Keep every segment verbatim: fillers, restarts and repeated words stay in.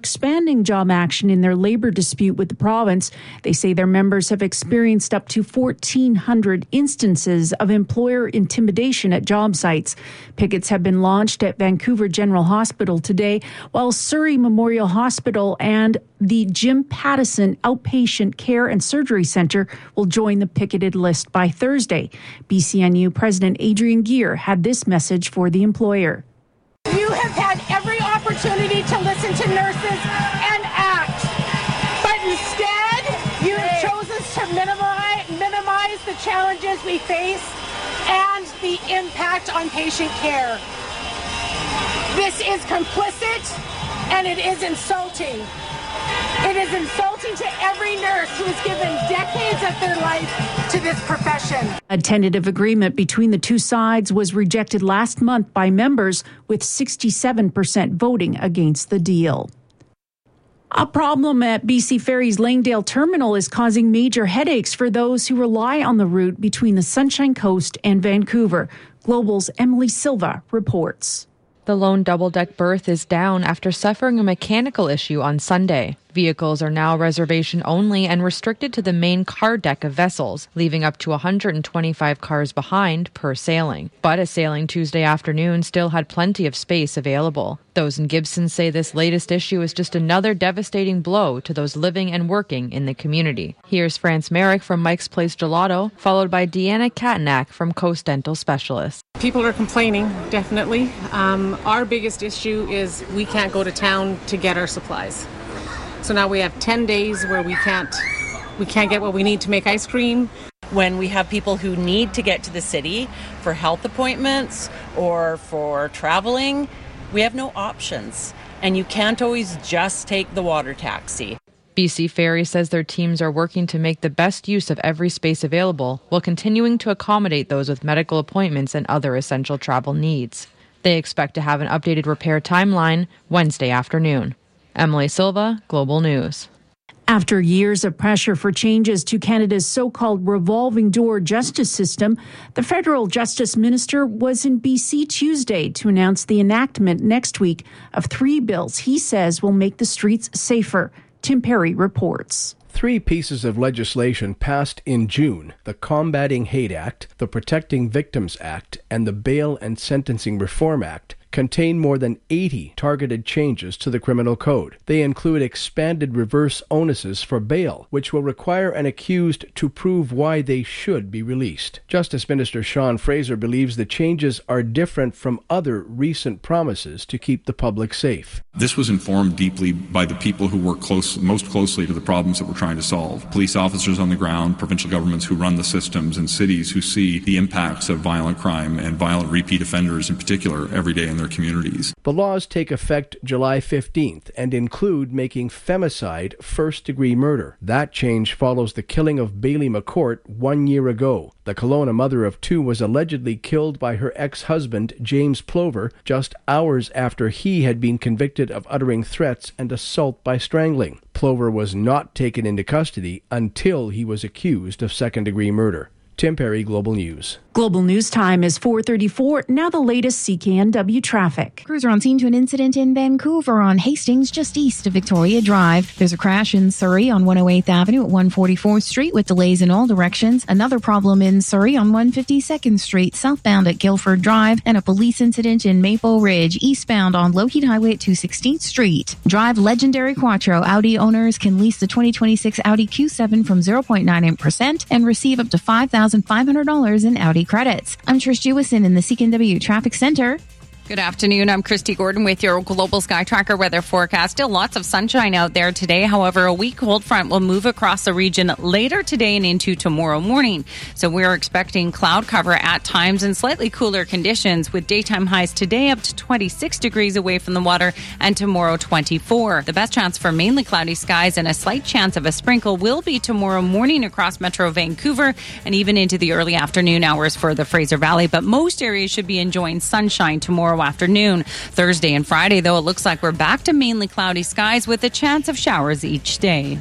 expanding job action in their labor dispute with the province. They say their members have experienced up to fourteen hundred instances of employer intimidation at job sites. Pickets have been launched at Vancouver General Hospital today, while Surrey Memorial Hospital and the Jim Pattison Outpatient Care and Surgery Centre will join the picketed list by Thursday. B C N U President Adrian Gear had this message for the employer. You have had every opportunity to listen to nurses and act, but instead you have chosen to minimize, minimize the challenges we face and the impact on patient care. This is complicit and it is insulting. It is insulting to every nurse who has given decades of their life to this profession. A tentative agreement between the two sides was rejected last month by members, with sixty-seven percent voting against the deal. A problem at B C Ferry's Langdale Terminal is causing major headaches for those who rely on the route between the Sunshine Coast and Vancouver. Global's Emily Silva reports. The lone double-deck berth is down after suffering a mechanical issue on Sunday. Vehicles are now reservation only and restricted to the main car deck of vessels, leaving up to one hundred twenty-five cars behind per sailing. But a sailing Tuesday afternoon still had plenty of space available. Those in Gibson say this latest issue is just another devastating blow to those living and working in the community. Here's France Merrick from Mike's Place Gelato, followed by Deanna Katanak from Coast Dental Specialists. People are complaining, definitely. Um, our biggest issue is we can't go to town to get our supplies. So now we have ten days where we can't we can't get what we need to make ice cream. When we have people who need to get to the city for health appointments or for traveling, we have no options. And you can't always just take the water taxi. B C Ferry says their teams are working to make the best use of every space available while continuing to accommodate those with medical appointments and other essential travel needs. They expect to have an updated repair timeline Wednesday afternoon. Emily Silva, Global News. After years of pressure for changes to Canada's so-called revolving door justice system, the federal justice minister was in B C Tuesday to announce the enactment next week of three bills he says will make the streets safer. Tim Perry reports. Three pieces of legislation passed in June: the Combating Hate Act, the Protecting Victims Act, and the Bail and Sentencing Reform Act, contain more than eighty targeted changes to the criminal code. They include expanded reverse onuses for bail, which will require an accused to prove why they should be released. Justice Minister Sean Fraser believes the changes are different from other recent promises to keep the public safe. This was informed deeply by the people who work close, most closely to the problems that we're trying to solve. Police officers on the ground, provincial governments who run the systems, and cities who see the impacts of violent crime and violent repeat offenders in particular every day in their communities. The laws take effect July fifteenth and include making femicide first-degree murder. That change follows the killing of Bailey McCourt one year ago. The Kelowna mother of two was allegedly killed by her ex-husband, James Plover, just hours after he had been convicted of uttering threats and assault by strangling. Plover was not taken into custody until he was accused of second-degree murder. Tim Perry, Global News. Global News Time is four thirty-four. Now the latest C K N W traffic. Crews are on scene to an incident in Vancouver on Hastings, just east of Victoria Drive. There's a crash in Surrey on one oh eighth Avenue at one forty-fourth Street with delays in all directions. Another problem in Surrey on one fifty-second Street, southbound at Guilford Drive. And a police incident in Maple Ridge, eastbound on Lougheed Highway at two sixteenth Street. Drive legendary Quattro. Audi owners can lease the twenty twenty-six Audi Q seven from zero point nine eight percent and receive up to five thousand five hundred dollars in Audi credits. I'm Trish Jewison in the C K N W Traffic Center. Good afternoon. I'm Christy Gordon with your Global Sky Tracker weather forecast. Still lots of sunshine out there today. However, a weak cold front will move across the region later today and into tomorrow morning. So we're expecting cloud cover at times and slightly cooler conditions with daytime highs today up to twenty-six degrees away from the water and tomorrow twenty-four. The best chance for mainly cloudy skies and a slight chance of a sprinkle will be tomorrow morning across Metro Vancouver and even into the early afternoon hours for the Fraser Valley. But most areas should be enjoying sunshine tomorrow afternoon. Thursday and Friday, though, it looks like we're back to mainly cloudy skies with a chance of showers each day.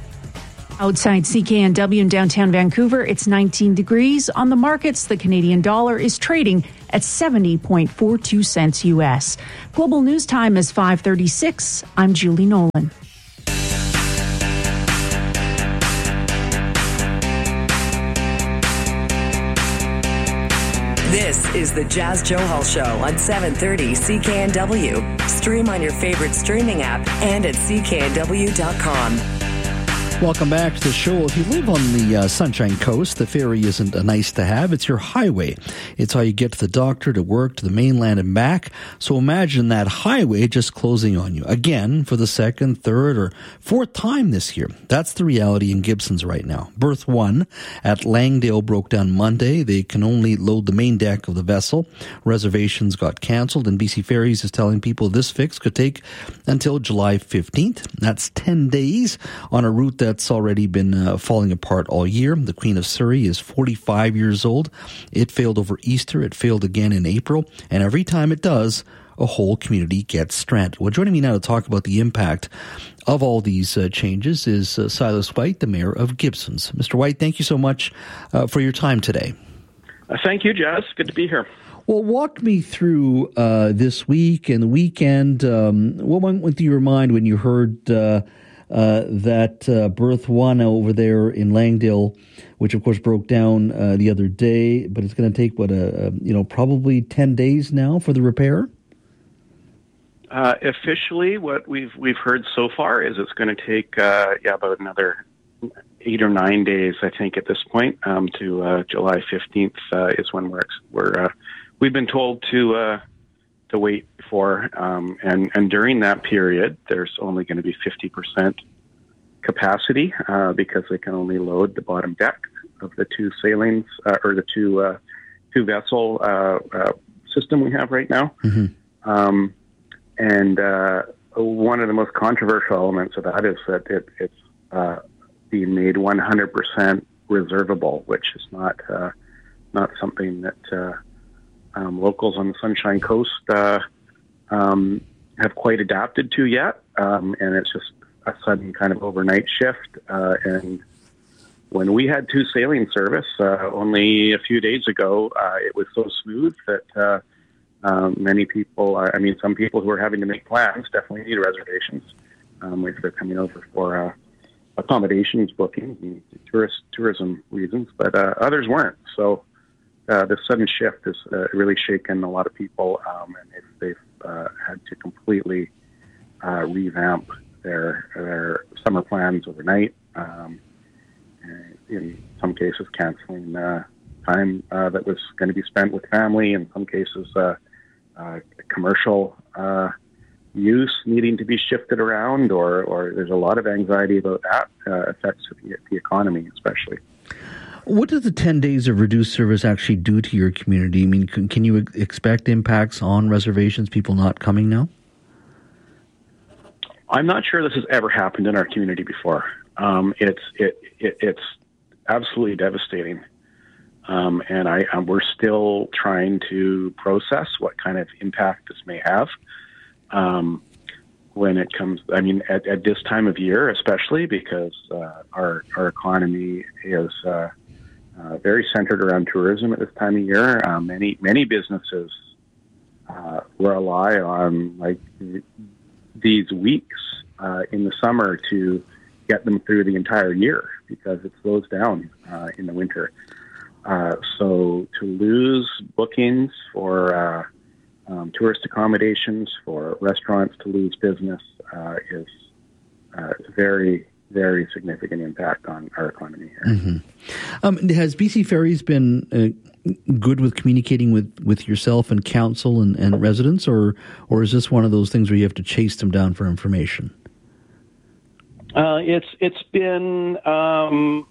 Outside C K N W in downtown Vancouver, it's nineteen degrees. On the markets, the Canadian dollar is trading at seventy point four two cents U S. Global News Time is five thirty-six. I'm Julie Nolan. This is the Jas Johal Show on seven thirty C K N W. Stream on your favorite streaming app and at C K N W dot com. Welcome back to the show. If you live on the uh, Sunshine Coast, the ferry isn't a nice to have. It's your highway. It's how you get to the doctor, to work, to the mainland and back. So imagine that highway just closing on you again for the second, third, or fourth time this year. That's the reality in Gibson's right now. Berth one at Langdale broke down Monday. They can only load the main deck of the vessel. Reservations got canceled, and B C Ferries is telling people this fix could take until July fifteenth. That's ten days on a route that That's already been uh, falling apart all year. The Queen of Surrey is forty-five years old. It failed over Easter. It failed again in April. And every time it does, a whole community gets stranded. Well, joining me now to talk about the impact of all these uh, changes is uh, Silas White, the mayor of Gibson's. Mister White, thank you so much uh, for your time today. Uh, thank you, Jas. Good to be here. Well, walk me through uh, this week and the weekend. Um, what went through your mind when you heard uh, Uh, that uh, Berth one over there in Langdale, which of course broke down uh, the other day, but it's going to take what a, a you know probably ten days now for the repair. Uh, officially, what we've we've heard so far is it's going to take uh, yeah about another eight or nine days, I think, at this point. Um, to uh, July fifteenth uh, is when we're we're uh, we've been told to. Uh, to wait for, um, and, and during that period, there's only going to be fifty percent capacity uh, because they can only load the bottom deck of the two sailings, uh, or the two uh, two vessel uh, uh, system we have right now. Mm-hmm. Um, and uh, one of the most controversial elements of that is that it, it's uh, being made one hundred percent reservable, which is not uh, not something that uh, Um, locals on the Sunshine Coast uh, um, have quite adapted to yet, um, and it's just a sudden kind of overnight shift. Uh, and when we had two sailing service uh, only a few days ago, uh, it was so smooth that uh, um, many people, uh, I mean, some people who are having to make plans definitely need reservations um, if they're coming over for uh, accommodations bookings and tourist tourism reasons, but uh, others weren't. So. Uh, the sudden shift has uh, really shaken a lot of people, um, and they've, they've uh, had to completely uh, revamp their their summer plans overnight. Um, in some cases, canceling uh, time uh, that was going to be spent with family. In some cases, uh, uh, commercial uh, use needing to be shifted around, or, or there's a lot of anxiety about that uh, affects the, the economy, especially. What does the ten days of reduced service actually do to your community? I mean, can, can you expect impacts on reservations, people not coming now? I'm not sure this has ever happened in our community before. Um, it's it, it it's absolutely devastating, um, and I um, we're still trying to process what kind of impact this may have. Um, when it comes, I mean, at, at this time of year, especially because uh, our our economy is. Uh, Uh, very centered around tourism at this time of year. Um, many many businesses uh, rely on like th- these weeks uh, in the summer to get them through the entire year because it slows down uh, in the winter. Uh, so to lose bookings for uh, um, tourist accommodations, for restaurants to lose business uh, is uh, very very significant impact on our economy here. Mm-hmm. Um, has B C Ferries been uh, good with communicating with, with yourself and council and, and residents, or or is this one of those things where you have to chase them down for information? Uh, it's it's been um,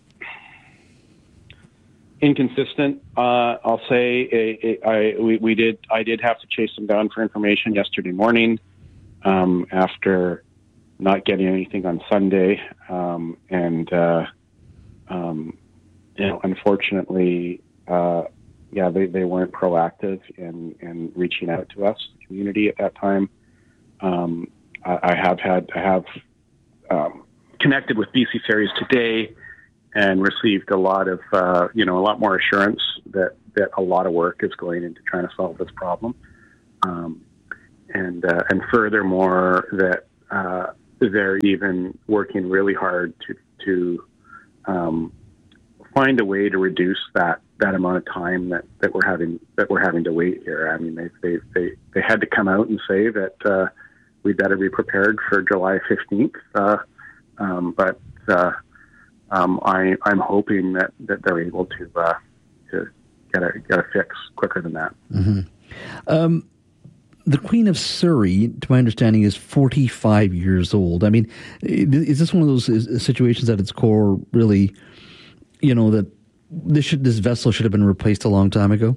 inconsistent. Uh, I'll say it, it, I we, we did I did have to chase them down for information yesterday morning um, after. Not getting anything on Sunday, um, and uh, um, you know, unfortunately, uh, yeah, they, they weren't proactive in, in reaching out to us, the community, at that time. Um, I, I have had I have um, connected with B C Ferries today and received a lot of uh, you know a lot more assurance that that a lot of work is going into trying to solve this problem. Um, and uh, and furthermore, that uh, they're even working really hard to to um, find a way to reduce that, that amount of time that, that we're having that we're having to wait here. I mean, they they they, they had to come out and say that uh, we better be prepared for July fifteenth. Uh, um, but uh, um, I I'm hoping that, that they're able to uh, to get a get a fix quicker than that. Mm-hmm. Um, the Queen of Surrey, to my understanding, is forty-five years old. I mean, is this one of those situations at its core, really, you know, that this should this vessel should have been replaced a long time ago?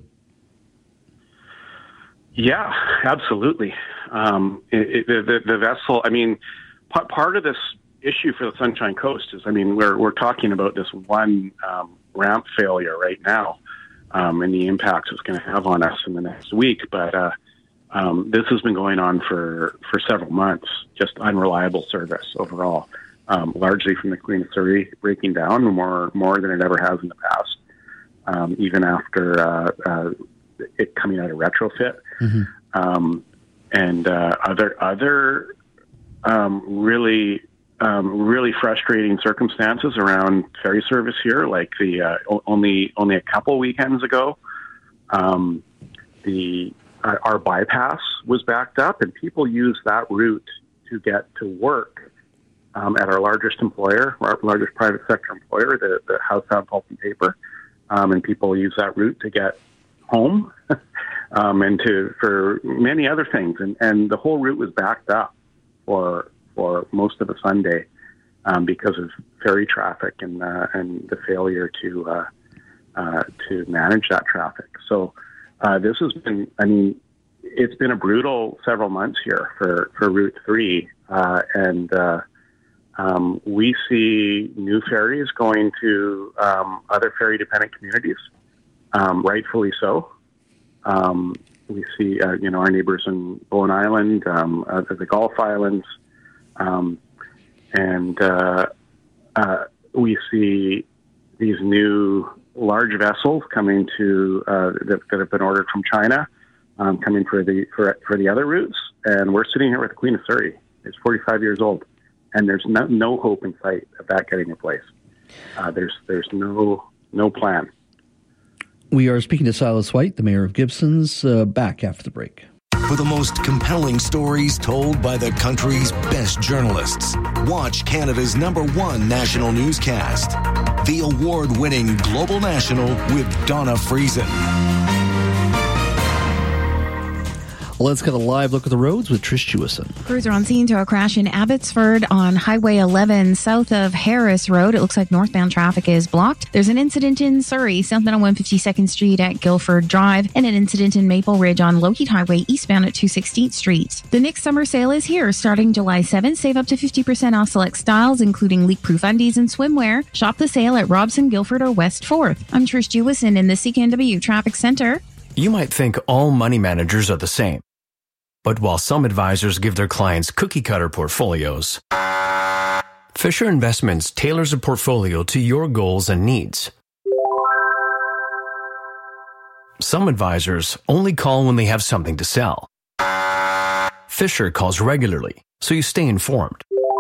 Yeah, absolutely. Um, it, it, the, the vessel, I mean, p- part of this issue for the Sunshine Coast is, I mean, we're we're talking about this one um, ramp failure right now, um, and the impacts it's going to have on us in the next week, but uh, Um, this has been going on for, for several months, just unreliable service overall, um, largely from the Queen of Surrey breaking down more more than it ever has in the past, um, even after uh, uh, it coming out of retrofit. Mm-hmm. Um, and uh, other other um, really um, really frustrating circumstances around ferry service here, like the uh, only only a couple weekends ago, um, the Uh, our bypass was backed up, and people use that route to get to work um, at our largest employer, our largest private sector employer, the, the Housetown Pulp and Paper, um, and people use that route to get home um, and to for many other things. And, and the whole route was backed up for for most of the Sunday um, because of ferry traffic and uh, and the failure to uh, uh, to manage that traffic. So. Uh, this has been, I mean, it's been a brutal several months here for, for Route three, uh, and uh, um, we see new ferries going to um, other ferry-dependent communities, um, rightfully so. Um, we see, uh, you know, our neighbors in Bowen Island, um, uh, the Gulf Islands, um, and uh, uh, we see these new large vessels coming to uh, that, that have been ordered from China, um, coming for the for for the other routes, and we're sitting here with the Queen of Surrey. It's forty-five years old, and there's no, no hope in sight of that getting replaced. Uh, there's there's no no plan. We are speaking to Silas White, the mayor of Gibsons, uh, back after the break. For the most compelling stories told by the country's best journalists, watch Canada's number one national newscast, the award-winning Global National with Donna Friesen. Let's get a live look at the roads with Trish Jewison. Crews are on scene to a crash in Abbotsford on Highway eleven south of Harris Road. It looks like northbound traffic is blocked. There's an incident in Surrey, southbound on one hundred fifty-second Street at Guildford Drive, and an incident in Maple Ridge on Lougheed Highway eastbound at two hundred sixteenth Street. The Nick Summer Sale is here starting July seventh. Save up to fifty percent off select styles, including leak-proof undies and swimwear. Shop the sale at Robson, Guildford, or West fourth. I'm Trish Jewison in the C K N W Traffic Center. You might think all money managers are the same. But while some advisors give their clients cookie-cutter portfolios, Fisher Investments tailors a portfolio to your goals and needs. Some advisors only call when they have something to sell. Fisher calls regularly, so you stay informed.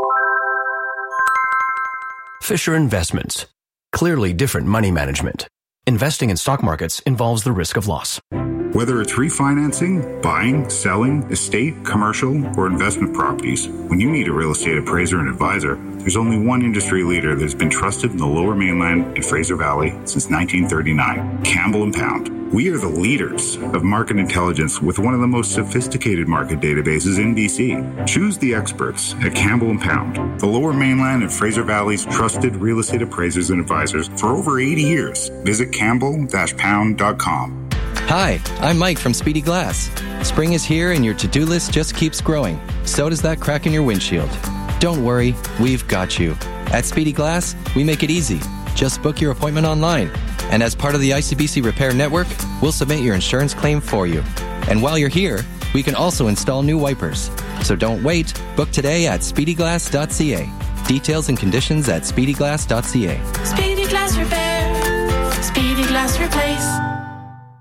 Fisher Investments. Clearly different money management. Investing in stock markets involves the risk of loss. Whether it's refinancing, buying, selling, estate, commercial, or investment properties, when you need a real estate appraiser and advisor, there's only one industry leader that's been trusted in the Lower Mainland and Fraser Valley since nineteen thirty-nine, Campbell and Pound. We are the leaders of market intelligence with one of the most sophisticated market databases in B C. Choose the experts at Campbell and Pound, the Lower Mainland and Fraser Valley's trusted real estate appraisers and advisors for over eighty years. Visit campbell dash pound dot com. Hi, I'm Mike from Speedy Glass. Spring is here and your to-do list just keeps growing. So does that crack in your windshield. Don't worry, we've got you. At Speedy Glass, we make it easy. Just book your appointment online. And as part of the I C B C Repair Network, we'll submit your insurance claim for you. And while you're here, we can also install new wipers. So don't wait. Book today at speedy glass dot c a. Details and conditions at speedy glass dot c a. Speedy Glass Repair. Speedy Glass Replace.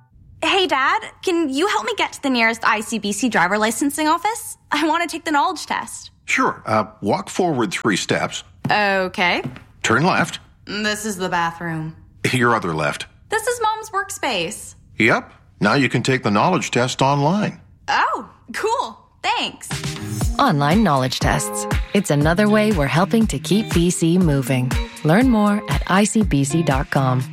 Hey, Dad, can you help me get to the nearest I C B C driver licensing office? I want to take the knowledge test. Sure. Uh, walk forward three steps. Okay. Turn left. This is the bathroom. Your other left. This is Mom's workspace. Yep. Now you can take the knowledge test online. Oh, cool. Thanks. Online knowledge tests. It's another way we're helping to keep B C moving. Learn more at I C B C dot com.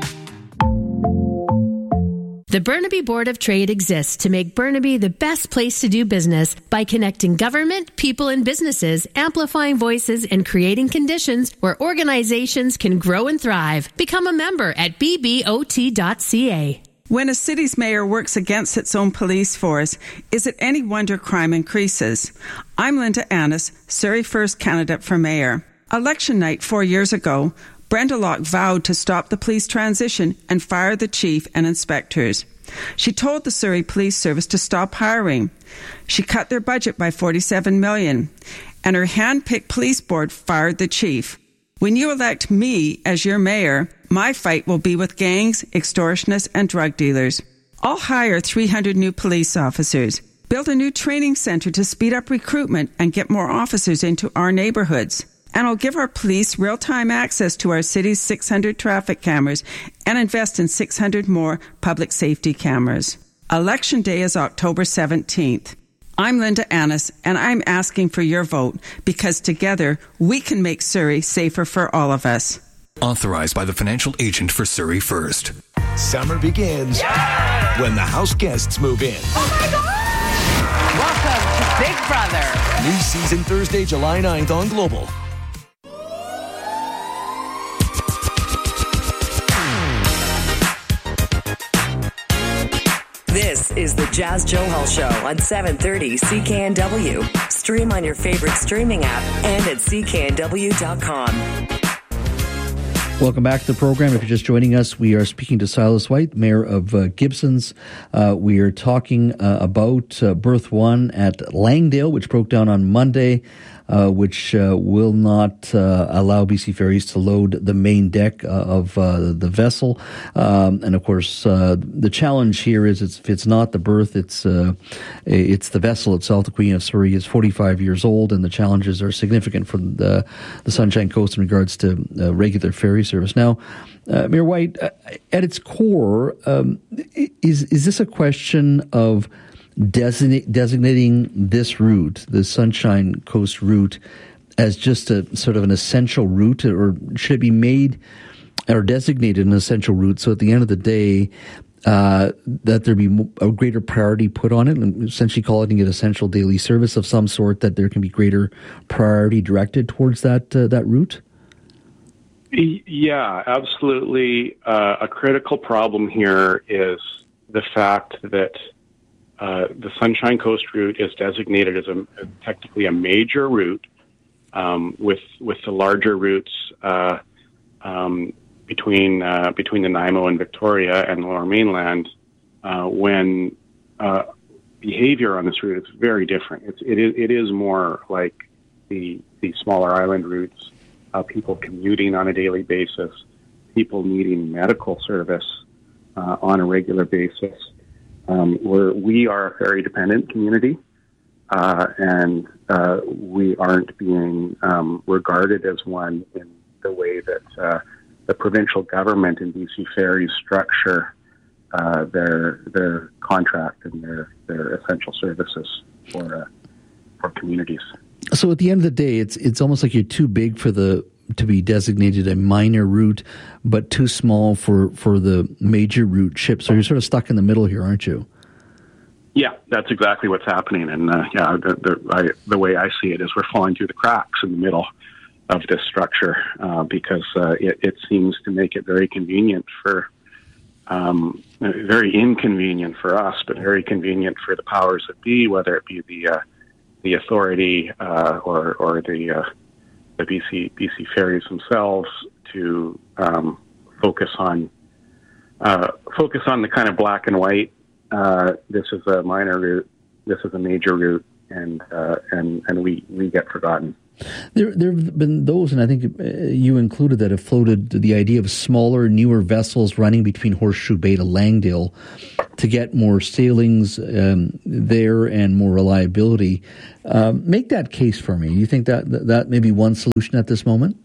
The Burnaby Board of Trade exists to make Burnaby the best place to do business by connecting government, people, and businesses, amplifying voices, and creating conditions where organizations can grow and thrive. Become a member at b b o t dot c a. When a city's mayor works against its own police force, is it any wonder crime increases? I'm Linda Annis, Surrey First candidate for mayor. Election night four years ago, Brenda Locke vowed to stop the police transition and fire the chief and inspectors. She told the Surrey Police Service to stop hiring. She cut their budget by forty-seven million dollars, and her hand-picked police board fired the chief. When you elect me as your mayor, my fight will be with gangs, extortionists, and drug dealers. I'll hire three hundred new police officers, build a new training center to speed up recruitment and get more officers into our neighborhoods. And I'll give our police real-time access to our city's six hundred traffic cameras and invest in six hundred more public safety cameras. Election day is October seventeenth. I'm Linda Annis, and I'm asking for your vote because together we can make Surrey safer for all of us. Authorized by the financial agent for Surrey First. Summer begins yeah! when the house guests move in. Oh my God! Welcome to Big Brother. New season Thursday, July ninth on Global. This is the Jazz Johal Show on seven thirty C K N W. Stream on your favorite streaming app and at c k n w dot com. Welcome back to the program. If you're just joining us, we are speaking to Silas White, Mayor of uh, Gibsons. Uh, we are talking uh, about uh, Berth one at Langdale, which broke down on Monday, uh, which uh, will not uh, allow B C Ferries to load the main deck uh, of uh, the vessel. Um, and of course, uh, the challenge here is it's, if it's not the berth, it's uh, it's the vessel itself. The Queen of Surrey is forty-five years old, and the challenges are significant for the, the Sunshine Coast in regards to uh, regular ferry service. Now, uh, Mayor White, uh, at its core, um, is is this a question of designate, designating this route, the Sunshine Coast route, as just a sort of an essential route, or should it be made or designated an essential route so at the end of the day uh, that there be a greater priority put on it, and essentially calling it essential daily service of some sort, that there can be greater priority directed towards that uh, that route? Yeah, absolutely. Uh, a critical problem here is the fact that uh, the Sunshine Coast route is designated as a, technically a major route, um, with with the larger routes uh, um, between uh, between the Nanaimo and Victoria and Lower Mainland, uh, when uh, behavior on this route is very different. It's, it is it is more like the the smaller island routes. Uh, people commuting on a daily basis, people needing medical service uh, on a regular basis. Um, we're, we are a ferry dependent community, uh, and uh, we aren't being um, regarded as one in the way that uh, the provincial government and B C Ferries structure uh, their their contract and their, their essential services for uh, for communities. So at the end of the day, it's it's almost like you're too big for the to be designated a minor route, but too small for, for the major route ships. So you're sort of stuck in the middle here, aren't you? Yeah, that's exactly what's happening. And uh, yeah, the, the, I, the way I see it is we're falling through the cracks in the middle of this structure uh, because uh, it, it seems to make it very convenient for, um, very inconvenient for us, but very convenient for the powers that be, whether it be the uh, the authority uh, or or the uh, the B C B C Ferries themselves to um, focus on uh, focus on the kind of black and white. Uh, this is a minor route. This is a major route, and uh, and and we, we get forgotten There, there have been those, and I think you included, that have floated the idea of smaller, newer vessels running between Horseshoe Bay to Langdale to get more sailings um, there and more reliability. Um, make that case for me. You think that that may be one solution at this moment?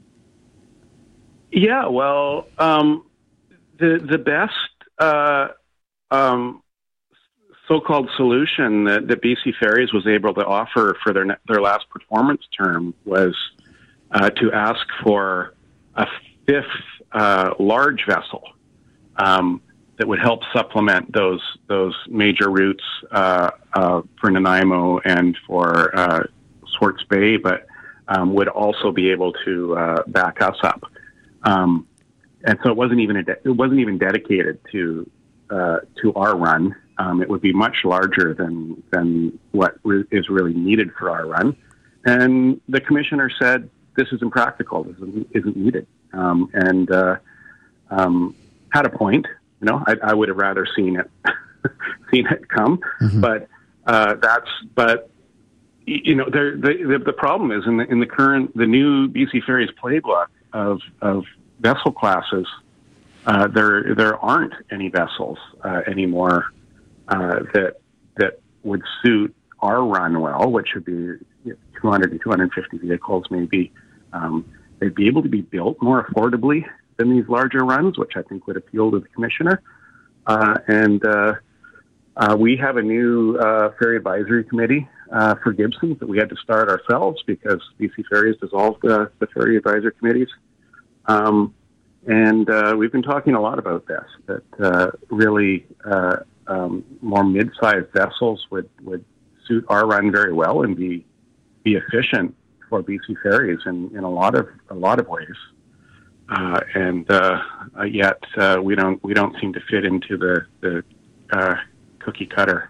Yeah, well, um, the the best uh, um, so-called solution that, that B C Ferries was able to offer for their their last performance term was uh, to ask for a fifth uh, large vessel um, that would help supplement those those major routes uh, uh, for Nanaimo and for uh, Swartz Bay, but um, would also be able to uh, back us up. Um, and so it wasn't even a de- it wasn't even dedicated to uh, to our run. Um, it would be much larger than than what re- is really needed for our run. And the commissioner said, this is impractical, this isn't, isn't needed. Um, and uh, um, had a point. You know, I, I would have rather seen it seen it come. Mm-hmm. But uh, that's, but, you know, there, the, the problem is in the, in the current, the new B C Ferries playbook of, of vessel classes, uh, there there aren't any vessels uh, anymore Uh, that that would suit our run well, which would be two hundred to two hundred fifty vehicles maybe. Um, they'd be able to be built more affordably than these larger runs, which I think would appeal to the commissioner. Uh, and uh, uh, we have a new uh, ferry advisory committee uh, for Gibsons that we had to start ourselves because B C Ferries dissolved uh, the ferry advisory committees. Um, and uh, we've been talking a lot about this, that uh, really... Uh, Um, more mid-sized vessels would, would suit our run very well and be be efficient for B C Ferries in, in a lot of a lot of ways. Uh, and uh, yet uh, we don't we don't seem to fit into the the uh, cookie cutter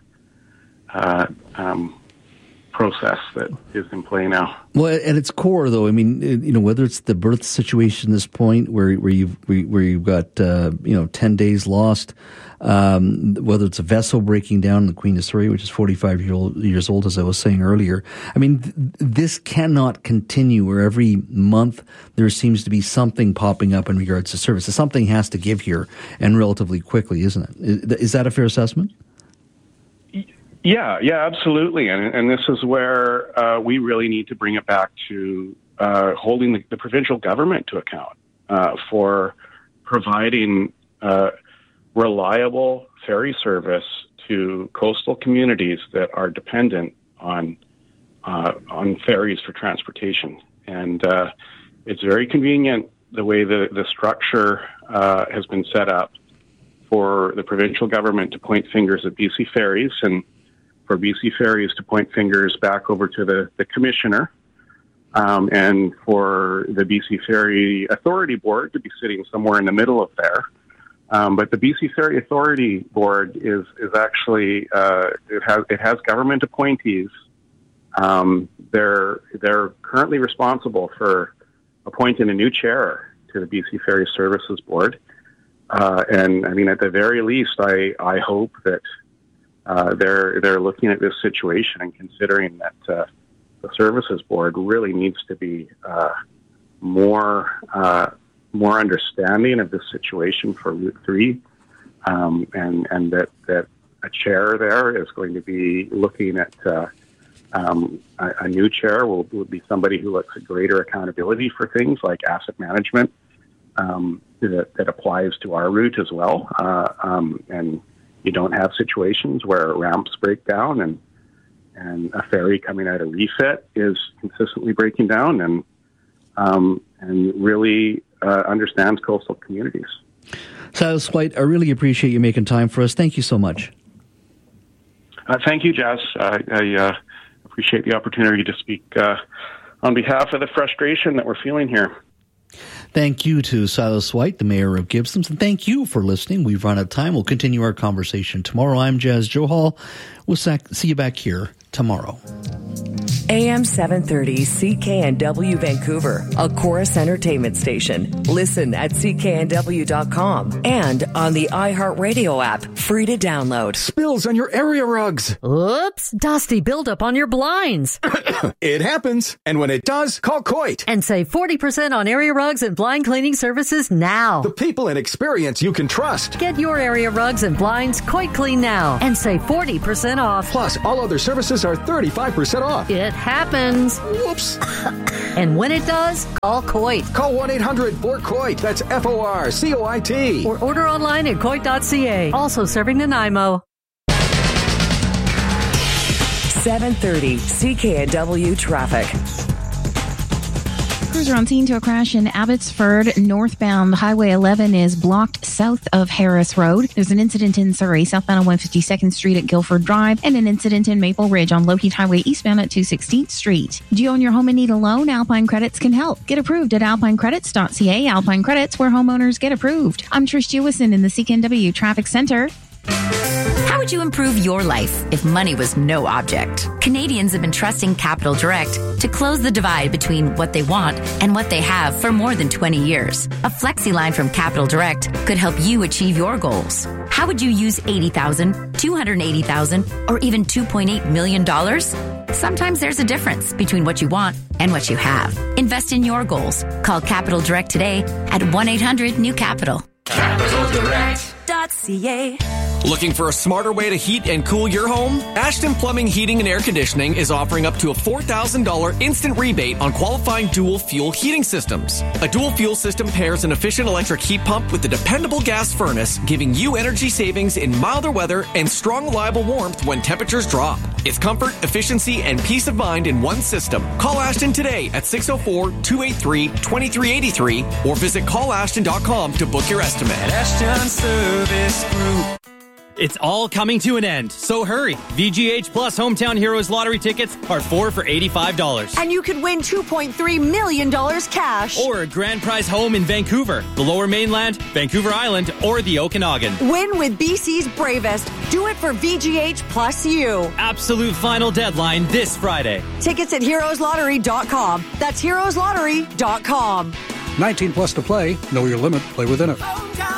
uh, um, process that is in play now. Well, at its core, though, I mean, you know, whether it's the berth situation at this point where where you've where you've got uh, you know ten days lost. Um, whether it's a vessel breaking down in the Queen of Surrey, which is forty-five year old, years old, as I was saying earlier. I mean, th- this cannot continue where every month there seems to be something popping up in regards to services. Something has to give here, and relatively quickly, isn't it? Is, is that a fair assessment? Yeah, yeah, absolutely. And, and this is where uh, we really need to bring it back to uh, holding the, the provincial government to account uh, for providing uh, reliable ferry service to coastal communities that are dependent on uh, on ferries for transportation. And uh, it's very convenient the way the, the structure uh, has been set up for the provincial government to point fingers at B C Ferries and for B C Ferries to point fingers back over to the, the commissioner um, and for the B C Ferry Authority Board to be sitting somewhere in the middle of there. Um, but the B C Ferry Authority Board is is actually uh, it has it has government appointees. Um, they're they're currently responsible for appointing a new chair to the B C Ferry Services Board, uh, and I mean at the very least, I I hope that uh, they're they're looking at this situation and considering that uh, the Services Board really needs to be uh, more. Uh, more understanding of the situation for Route three, um, and, and that, that a chair there is going to be looking at uh, um, a, a new chair will, will be somebody who looks at greater accountability for things like asset management um, that, that applies to our route as well. Uh, um, and you don't have situations where ramps break down and and a ferry coming out of refit is consistently breaking down and um, and really Uh, understands coastal communities. Silas White, I really appreciate you making time for us. Thank you so much. Uh, thank you, Jazz. Uh, I uh, appreciate the opportunity to speak uh, on behalf of the frustration that we're feeling here. Thank you to Silas White, the mayor of Gibsons, and thank you for listening. We've run out of time. We'll continue our conversation tomorrow. I'm Jazz Johal. We'll see you back here tomorrow. A M seven thirty C K N W Vancouver, a Chorus Entertainment station. Listen at C K N W dot com and on the iHeartRadio app, free to download. Spills on your area rugs. Oops, dusty buildup on your blinds. It happens. And when it does, call Coit. And save forty percent on area rugs and blind cleaning services now. The people and experience you can trust. Get your area rugs and blinds Coit Clean now and save forty percent off. Plus, all other services are thirty-five percent off. It happens. Whoops. And when it does, call Coit. Call one eight hundred four COIT. That's F O R C O I T. Or order online at coit dot c a. Also serving Nanaimo. seven thirty C K N W traffic. Crews are on scene to a crash in Abbotsford. Northbound Highway eleven is blocked south of Harris Road. There's an incident in Surrey, southbound on one hundred fifty-second Street at Guilford Drive, and an incident in Maple Ridge on Lougheed Highway eastbound at two hundred sixteenth Street. Do you own your home and need a loan? Alpine Credits can help. Get approved at alpine credits dot c a. Alpine Credits, where homeowners get approved. I'm Trish Jewison in the C K N W Traffic Center. How would you improve your life if money was no object? Canadians have been trusting Capital Direct to close the divide between what they want and what they have for more than twenty years. A flexi line from Capital Direct could help you achieve your goals. How would you use eighty thousand dollars, two hundred eighty thousand dollars, or even two point eight million dollars? Sometimes there's a difference between what you want and what you have. Invest in your goals. Call Capital Direct today at one eight hundred new capital. capital direct dot c a. Looking for a smarter way to heat and cool your home? Ashton Plumbing, Heating and Air Conditioning is offering up to a four thousand dollars instant rebate on qualifying dual fuel heating systems. A dual fuel system pairs an efficient electric heat pump with a dependable gas furnace, giving you energy savings in milder weather and strong, reliable warmth when temperatures drop. It's comfort, efficiency, and peace of mind in one system. Call Ashton today at six oh four, two eight three, two three eight three or visit call ashton dot com to book your estimate. Ashton Service Group. It's all coming to an end, so hurry. V G H Plus Hometown Heroes Lottery tickets are four for eighty-five dollars. And you could win two point three million dollars cash. Or a grand prize home in Vancouver, the Lower Mainland, Vancouver Island, or the Okanagan. Win with B C's bravest. Do it for V G H Plus U. Absolute final deadline this Friday. Tickets at heroes lottery dot com. That's heroes lottery dot com. nineteen plus to play. Know your limit. Play within it.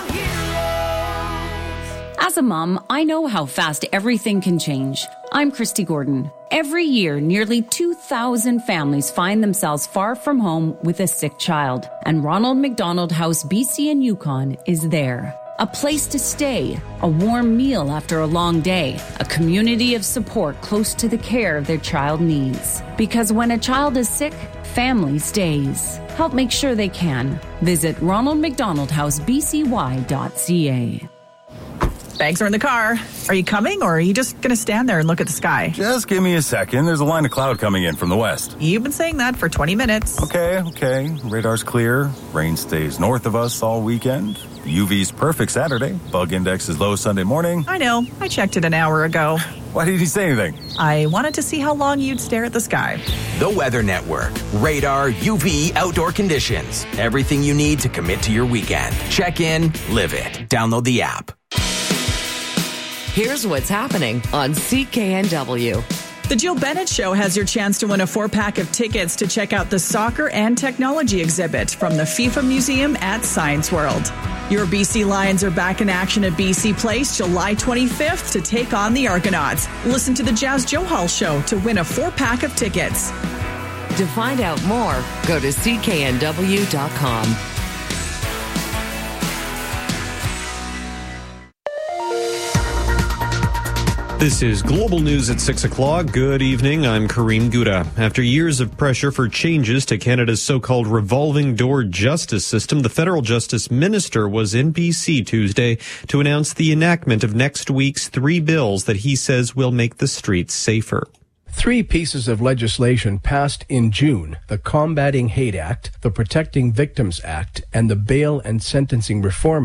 As a mom, I know how fast everything can change. I'm Christy Gordon. Every year, nearly two thousand families find themselves far from home with a sick child. And Ronald McDonald House B C and Yukon is there. A place to stay, a warm meal after a long day, a community of support close to the care their child needs. Because when a child is sick, family stays. Help make sure they can. Visit ronald mcdonald house b c y dot c a. Bags are in the car. Are you coming, or are you just going to stand there and look at the sky? Just give me a second. There's a line of cloud coming in from the west. You've been saying that for twenty minutes. Okay, okay. Radar's clear. Rain stays north of us all weekend. U V's perfect Saturday. Bug index is low Sunday morning. I know. I checked it an hour ago. Why did you say anything? I wanted to see how long you'd stare at the sky. The Weather Network. Radar, U V, outdoor conditions. Everything you need to commit to your weekend. Check in, live it. Download the app. Here's what's happening on C K N W. The Jill Bennett Show has your chance to win a four-pack of tickets to check out the Soccer and Technology exhibit from the FIFA Museum at Science World. Your B C Lions are back in action at B C Place July twenty-fifth to take on the Argonauts. Listen to the Jazz Johal Show to win a four-pack of tickets. To find out more, go to c k n w dot com. This is Global News at six o'clock. Good evening. I'm Kareem Gouda. After years of pressure for changes to Canada's so-called revolving door justice system, the federal justice minister was in B C Tuesday to announce the enactment of next week's three bills that he says will make the streets safer. Three pieces of legislation passed in June, the Combating Hate Act, the Protecting Victims Act, and the Bail and Sentencing Reform Act,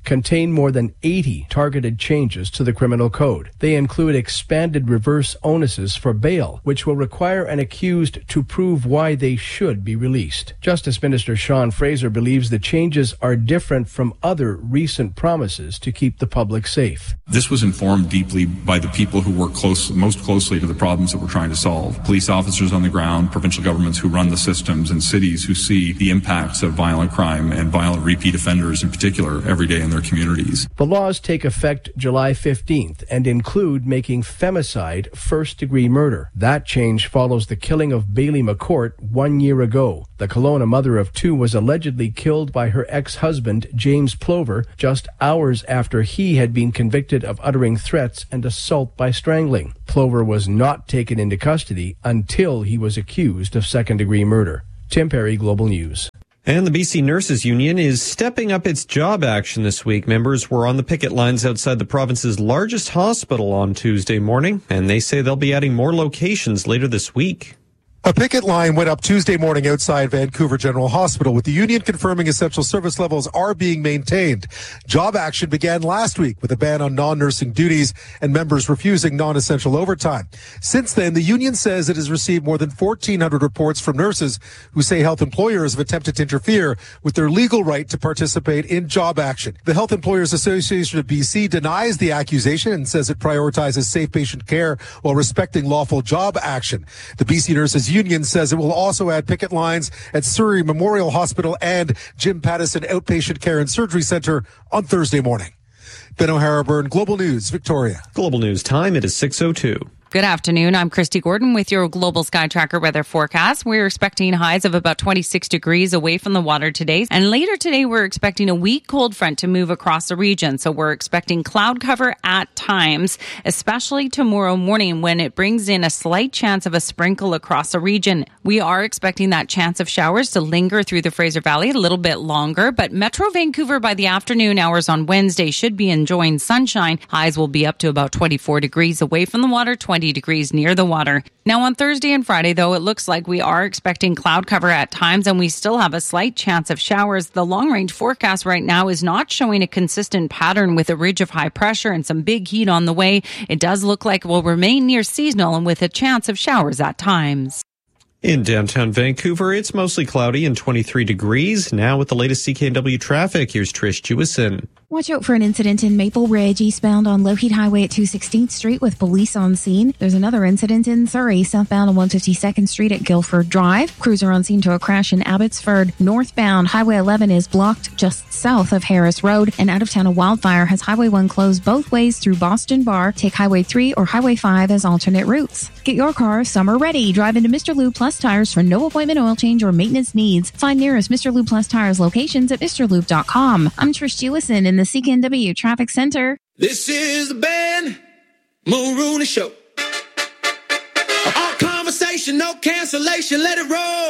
contain more than eighty targeted changes to the criminal code. They include expanded reverse onuses for bail, which will require an accused to prove why they should be released. Justice Minister Sean Fraser believes the changes are different from other recent promises to keep the public safe. This was informed deeply by the people who work close, most closely to the problems that we're trying to solve. Police officers on the ground, provincial governments who run the systems, and cities who see the impacts of violent crime and violent repeat offenders in particular every day in their communities. The laws take effect July fifteenth and include making femicide first-degree murder. That change follows the killing of Bailey McCourt one year ago. The Kelowna mother of two was allegedly killed by her ex-husband, James Plover, just hours after he had been convicted of uttering threats and assault by strangling. Plover was not taken into custody until he was accused of second-degree murder. Tim Perry, Global News. And the B C Nurses Union is stepping up its job action this week. Members were on the picket lines outside the province's largest hospital on Tuesday morning, and they say they'll be adding more locations later this week. A picket line went up Tuesday morning outside Vancouver General Hospital, with the union confirming essential service levels are being maintained. Job action began last week with a ban on non-nursing duties and members refusing non-essential overtime. Since then, the union says it has received more than fourteen hundred reports from nurses who say health employers have attempted to interfere with their legal right to participate in job action. The Health Employers Association of B C denies the accusation and says it prioritizes safe patient care while respecting lawful job action. The B C Nurses Union says it will also add picket lines at Surrey Memorial Hospital and Jim Pattison Outpatient Care and Surgery Center on Thursday morning. Ben O'Hara-Byrne, Global News, Victoria. Global News time, it is six oh two. Good afternoon. I'm Christy Gordon with your Global Sky Tracker weather forecast. We're expecting highs of about twenty-six degrees away from the water today. And later today, we're expecting a weak cold front to move across the region. So we're expecting cloud cover at times, especially tomorrow morning when it brings in a slight chance of a sprinkle across the region. We are expecting that chance of showers to linger through the Fraser Valley a little bit longer. But Metro Vancouver by the afternoon hours on Wednesday should be enjoying sunshine. Highs will be up to about twenty-four degrees away from the water, twenty degrees near the water. Now on Thursday and Friday, though, it looks like we are expecting cloud cover at times and we still have a slight chance of showers. The long-range forecast right now is not showing a consistent pattern with a ridge of high pressure and some big heat on the way. It does look like it will remain near seasonal and with a chance of showers at times. In downtown Vancouver, it's mostly cloudy and twenty-three degrees. Now with the latest C K N W traffic, here's Trish Jewison. Watch out for an incident in Maple Ridge, eastbound on Lougheed Highway at two sixteenth Street with police on scene. There's another incident in Surrey, southbound on one fifty-second Street at Guildford Drive. Crews are on scene to a crash in Abbotsford. Northbound, Highway eleven is blocked just south of Harris Road. And out of town, a wildfire has Highway one closed both ways through Boston Bar. Take Highway three or Highway five as alternate routes. Get your car summer ready. Drive into Mister Lube Plus Tires for no appointment oil change or maintenance needs. Find nearest Mister Lube Plus Tires locations at Mr Lube dot com. I'm Trish Jewison in the C K N W Traffic Center. This is the Ben Mulrooney Show. All conversation, no cancellation, let it roll.